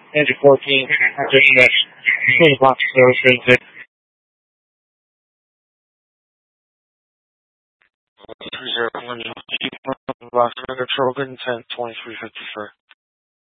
Engine 14, doing that 20 box service right there. 30 box control, good intent, 2353.